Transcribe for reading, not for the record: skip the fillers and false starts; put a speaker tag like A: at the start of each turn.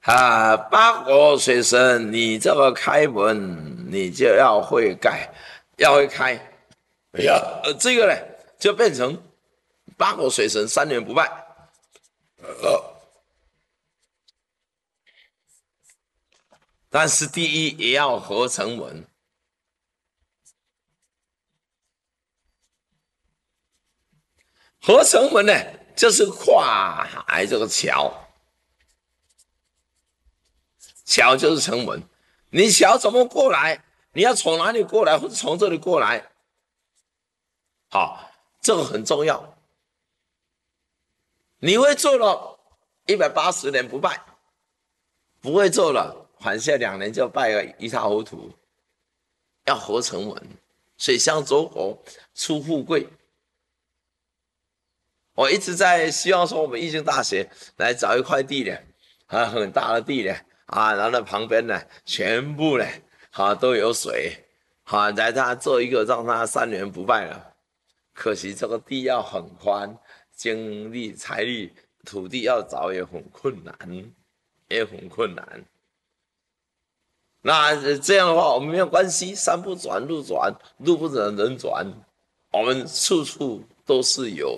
A: 八国水神，你这个开门，你就要会盖，要会开。哎呀，这个呢，就变成八国水神三年不败。但是第一也要合成文，合成文呢，就是跨海这个桥，桥就是城门。你桥怎么过来？你要从哪里过来，或者从这里过来？好，这个很重要。你会做了180年不败，不会做了，缓下2年就败个一塌糊涂。要合成文，水乡走狗出富贵。我一直在希望说，我们义兴大学来找一块地呢，很大的地呢，然后呢旁边呢全部呢，都有水，来它做一个让它3年不败了。可惜这个地要很宽，精力、财力、土地要找也很困难，也很困难。那这样的话，我们没有关系，山不转路转，路不转人转，我们处处都是有